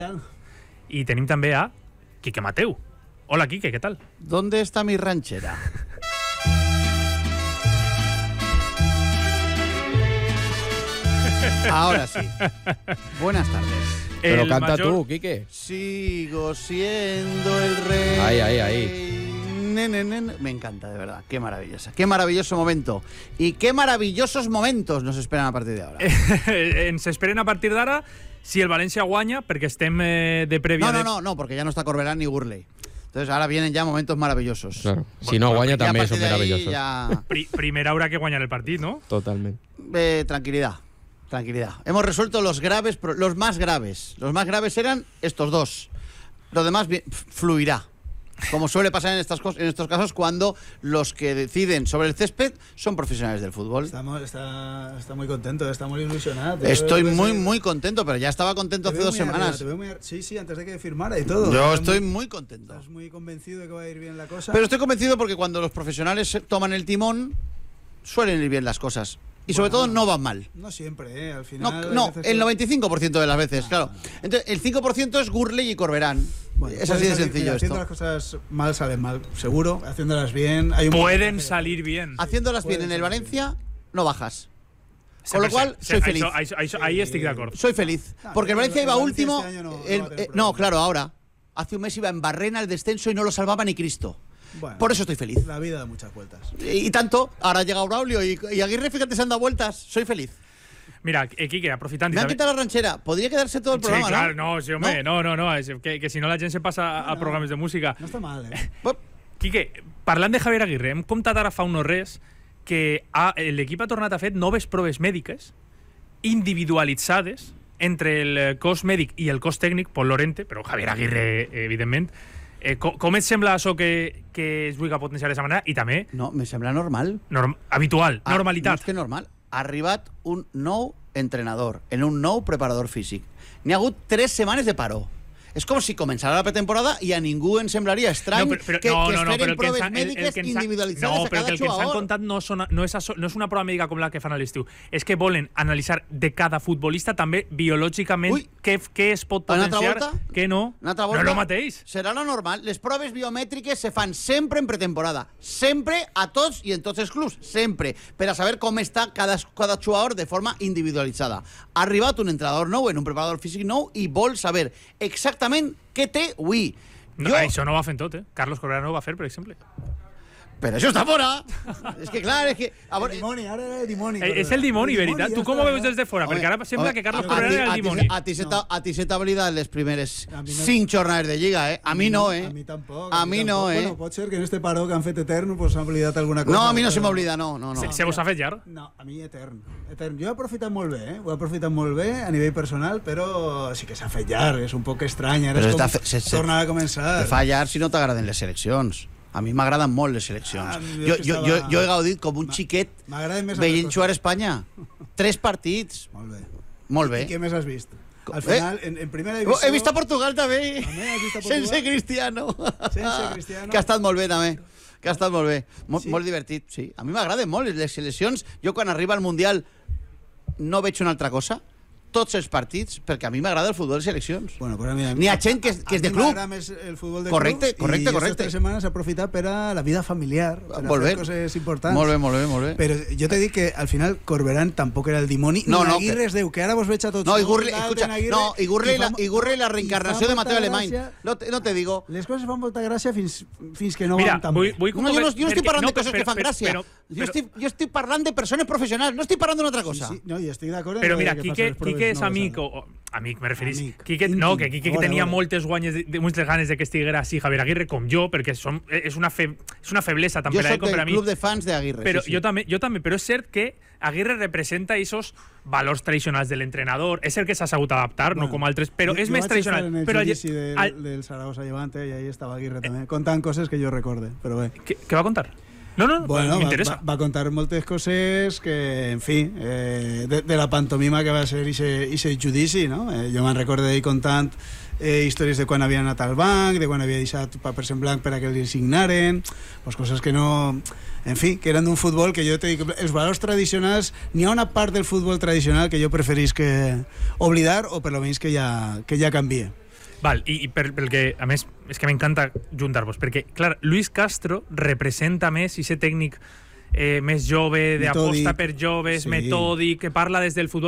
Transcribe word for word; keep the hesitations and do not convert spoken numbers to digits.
I tenim també a Quique Mateu. Hola, Quique, ¿qué tal? ¿Dónde está mi ranchera? Ahora sí. Buenas tardes. Pero El canta mayor- tú, Quique. Sigo siendo el rey. Ahí, ahí, ahí. Ne, ne, ne, ne. Me encanta, de verdad. Qué maravillosa. Qué maravilloso momento. Y qué maravillosos momentos nos esperan a partir de ahora. Ens esperen a partir d'ara si el València guanya, perquè estem eh, de prèvia... No, no, de... no, no, porque ya no está Corberán ni Gurley. Entonces ahora vienen ya momentos maravillosos. Claro. Si no guanya Ya a també partir són de ahí meravellosos. ya... Pri primer haurà que guanyar el partit, no? Totalment. Eh, tranquilidad, tranquilidad. Hemos resuelto los graves, pro- los más graves. Los más graves eran estos dos. Lo demás bien, fluirá. Como suele pasar en, estas cos- en estos casos cuando los que deciden sobre el césped son profesionales del fútbol. Estamos, está, está muy contento, está muy ilusionado. Estoy Te veo- muy, te muy contento, pero ya estaba contento veo hace dos muy arriba, semanas. te veo muy ar- sí, sí, antes de que firmara y todo. Yo Estás estoy muy, muy contento. Estás muy convencido de que va a ir bien la cosa. Pero estoy convencido porque cuando los profesionales toman el timón, suelen ir bien las cosas. Y sobre Bueno, todo no van mal. No siempre, ¿eh? Al No, final. hay no, veces el que- noventa y cinco por ciento de las veces, claro. Entonces, el cinco por ciento es Gurley y Corberán. Bueno, es así de puede salir- sencillo mira, Haciendo esto. las cosas mal salen mal, seguro. Haciéndolas bien. Hay un Pueden porcentaje- salir bien. Haciéndolas bien Puede en el ser, Valencia, no bajas. Sí, Con lo sí, cual, sí, soy això- feliz. això- això- ahí estic d'acord. Soy feliz. No, Porque el el- Valencia el iba Valencia último. este año no- no el- va a tener eh, problema. no, claro, ahora. Hace un mes iba en barrena al descenso y no lo salvaba ni Cristo. Bueno, Por eso estoy feliz. La vida da muchas vueltas. Y, y tanto, ahora ha llegado Braulio y, y Aguirre, fíjate, se han dado vueltas. Soy feliz. Mira, eh, Quique, aprofitant... i Me han també- quitado la ranchera. Podría quedarse todo el programa, sí, ¿no? clar, no, sí, home, no, no, no, és que, que si no la gent se passa a, a No, no. programes de música. No está mal, ¿eh? Bueno, Quique, parlant de Javier Aguirre, hem comptat ara fa unos res que ha, l'equip ha tornat a fer noves proves mèdiques individualitzades entre el cos mèdic i el cos tècnic, Pol Lorente, però Javier Aguirre, evidentment. Eh, com, com et sembla això que, que es vulgui potenciar d'aquesta manera? I també, no, me sembla normal. norm, habitual, Ah, normalitat. No és que normal. Ha arribat un nou entrenador, en un nou preparador físic. N'hi ha hagut tres setmanes de paró. És com si començara la pretemporada i a ningú ens semblaria estrany No, però- però- que, no, que no, es no, feren però el que ens proves ha- el- el mèdiques que ens ha- individualitzades no, a però cada que el que ens han jugador. contat no, són, no, és, això, no és una prova mèdica com la que fan a l'estiu. És que volen analitzar de cada futbolista també biològicament Ui. què, què es pot Una altra potenciar, volta? què no. Una altra No volta, és el mateix. serà lo normal. Les proves biomètriques se fan sempre en pretemporada. Sempre a tots i en tots els clubs. Sempre. Per a saber com està cada, cada jugador de forma individualitzada. Ha arribat un entrenador nou, en un preparador físic nou, i vol saber exactament què té avui. No, Jo- això no ho va fent tot, eh? Carlos Corberán no ho va fer, per exemple. Però això està fora. És que clar, és que... A veure, El dimoni, ara era el dimoni. Eh, és el dimoni, veritat. ja Tu com està, ho veus ja. des de fora? home, Perquè ara sembla home, que Carlos a- Corberán a ti- era el a ti- dimoni. A ti se t'ha- a ti se t'ha oblidat les primeres A mi no. cinc jornades de Lliga, eh? A mi no, eh? A mi tampoc. A mi no, tampoc. eh? Bueno, pot ser que en este paró que han fet etern pues, s'han oblidat alguna cosa. No, a mi no però- se m'oblida, no, no, no. Se, se vos ha fet llarg? No, a mi etern. etern. Jo he aprofitat molt bé, eh? Ho he aprofitat molt bé a nivell personal, però sí que s'ha fet llarg, és un poc estrany. Ara Però és com està fe- se- se- tornar a començar. Te fa llarg si no t'agraden les seleccions. A mi m'agraden molt les seleccions. Ah, jo jo, que jo, estava- jo, jo he gaudit com un xiquet M'agraden més veient altres jugar a coses. Espanya. Tres partits. Molt bé. Molt I bé. què més has vist? Al Eh? final, en, en primera Oh, divisió... he vist a Portugal també. També has vist a Portugal? Sense Cristiano. Sense Cristiano. Que ha estat molt bé també. Que ha estat molt bé. Molt, Sí. molt divertit, sí. A mi m'agraden molt les seleccions. Jo quan arriba al Mundial no veig una altra cosa. Tots els partits, perquè a mi m'agrada el futbol de seleccions. Bueno, pues a mi, N'hi ha gent que és- que és de a mi club. m'agrada més el futbol de Correcte, club correcte, i correcte. aquestes tres setmanes aprofitar per a la vida familiar, per a Molt fer bé. coses importants. Molt bé, molt bé, molt bé. Però jo t'he dit que al final Corberán tampoc era el dimoni, No, ni no, Aguirre que- es diu, que ara vos veig a tots. No, i Gurley, l'Alden escucha, Aguirre, no, i Gurley, i fa- la, i Gurley la i reencarnació fa de Mateo molta Alemany. gràcia- No te, no te digo. Les coses fan molta gràcia fins, fins que no Mira, van tan vull, bé. vull que ho No, jo no, veus- jo no estic perquè- parlant no, de coses però- que fan però- gràcia. però- jo, però- estic, jo estic parlant de persones professionals, no estic parlant d'una altra cosa. Sí, sí, no, i estic d'acord en Però lo de mira, que Quique, facin les proves Quique és noves amic, ara. o, o, amic, me referís. Amic. Quique, Íntim. no, que Quique que Vale, tenia vale. moltes guanyes, de, de, moltes ganes de que estiguera així Javier Aguirre com jo, perquè som, és, una fe, és una feblesa tant Jo per a ell soc com per a del mi. club de fans de Aguirre. Però sí, sí. jo també, jo també, però és cert que Aguirre representa esos valors tradicionals de l'entrenador. És cert que s'ha sabut adaptar, Bueno, no com altres, però jo- és jo més vaig tradicional. estar en el Però judici del, al- del Zaragoza Levante i ahí estava Aguirre també, contant coses que jo recorde, però bé. què, què va contar? No, no, Bueno, va, m'interessa. va, va contar moltes coses que, en fi, eh, de, de la pantomima que va ser ese judici, no? Eh, jo me'n recordo d'ell contant eh, històries de quan havia anat al banc, de quan havia deixat papers en blanc per a que li signaren, pues coses que no... En fi, que eren d'un futbol que jo te dic, els valors tradicionals, n'hi ha una part del futbol tradicional que jo preferís que oblidar o per lo menys que ja, que ja canvie. Val, i, i per, pel que, a més, és que m'encanta juntar-vos, perquè, clar, Luis Castro representa més i ser tècnic eh, més jove, d'aposta per joves, sí. metòdic, que parla des del futbol